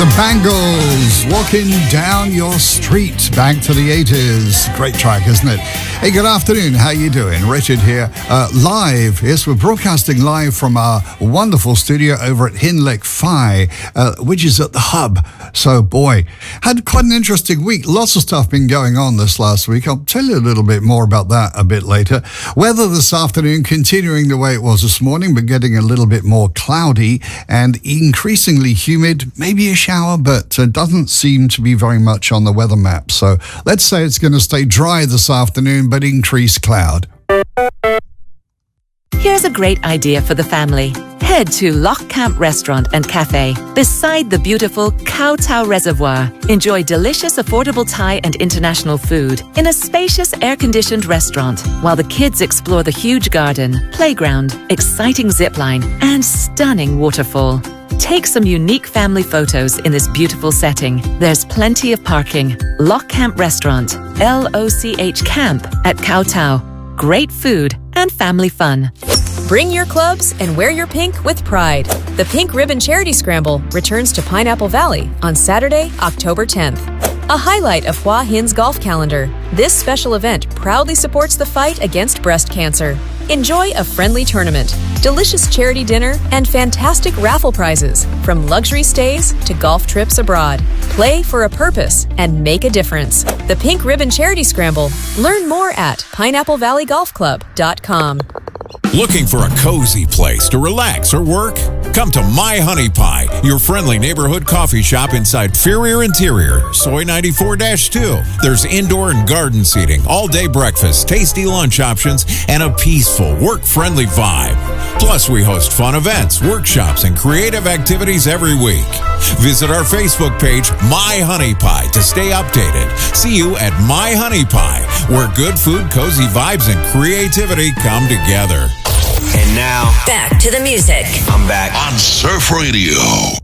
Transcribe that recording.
The Bangles, Walking Down Your Street, back to the 80s. Great track, isn't it? Hey, good afternoon. How you doing? Richard here, live. Yes, we're broadcasting live from our wonderful studio over at Hinleck Phi, which is at the Hub. So, boy, had quite an interesting week. Lots of stuff been going on this last week. I'll tell you a little bit more about that a bit later. Weather this afternoon continuing the way it was this morning, but getting a little bit more cloudy and increasingly humid. Maybe a shower, but doesn't seem to be very much on the weather map. So let's say it's going to stay dry this afternoon, but increased cloud. Here's a great idea for the family. Head to Loch Camp Restaurant and Cafe beside the beautiful Kowtow Reservoir. Enjoy delicious, affordable Thai and international food in a spacious, air-conditioned restaurant while the kids explore the huge garden, playground, exciting zipline, and stunning waterfall. Take some unique family photos in this beautiful setting. There's plenty of parking. Loch Camp Restaurant, LOCH Camp at Kowtow. Great food and family fun. Bring your clubs and wear your pink with pride. The Pink Ribbon Charity Scramble returns to Pineapple Valley on Saturday, October 10th. A highlight of Hua Hin's golf calendar, this special event proudly supports the fight against breast cancer. Enjoy a friendly tournament, delicious charity dinner, and fantastic raffle prizes, from luxury stays to golf trips abroad. Play for a purpose and make a difference. The Pink Ribbon Charity Scramble. Learn more at pineapplevalley.golfclub.com. Looking for a cozy place to relax or work? Come to My Honey Pie, your friendly neighborhood coffee shop inside Ferrier Interior, Soy 94-2. There's indoor and garden seating, all-day breakfast, tasty lunch options, and a peaceful, work-friendly vibe. Plus, we host fun events, workshops, and creative activities every week. Visit our Facebook page, My Honey Pie, to stay updated. See you at My Honey Pie, where good food, cozy vibes, and creativity come together. And now, back to the music. I'm back on Surf Radio.